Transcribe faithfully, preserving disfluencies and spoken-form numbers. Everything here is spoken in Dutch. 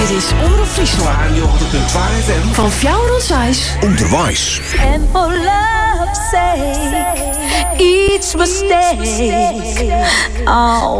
Dit is Omroep Friesland. negentig punt twee F M. Van Fjouwrons Ice. Onderwijs. And for love's sake, each mistake. Oh.